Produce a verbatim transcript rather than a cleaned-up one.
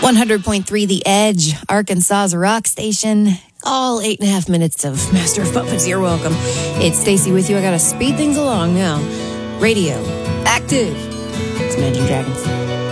one hundred point three The Edge, Arkansas's rock station. All eight and a half minutes of Master of Puppets. You're welcome. It's Stacy with you. I got to speed things along now. Radio. Active. It's Imagine Dragons.